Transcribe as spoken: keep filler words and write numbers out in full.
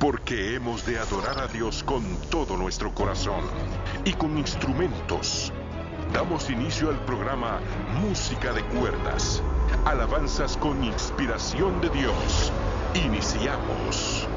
Porque hemos de adorar a Dios con todo nuestro corazón y con instrumentos. Damos inicio al programa Música de Cuerdas. Alabanzas con inspiración de Dios. Iniciamos.